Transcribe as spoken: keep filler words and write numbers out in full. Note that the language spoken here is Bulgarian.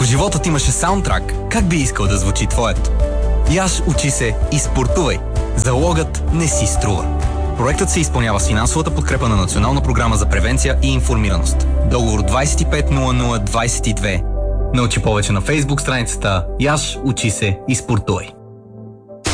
Ако животът имаше саундтрак, как би искал да звучи твоето? Яш, учи се и спортувай. Залогът не си струва. Проектът се изпълнява с финансовата подкрепа на Национална програма за превенция и информираност. Договор двайсет и пет нула нула двайсет и две. Научи повече на Фейсбук страницата Яш, учи се и спортувай.